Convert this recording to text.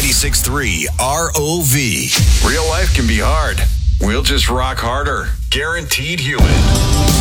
96.3 ROV. Real life can be hard. We'll just rock harder. Guaranteed human.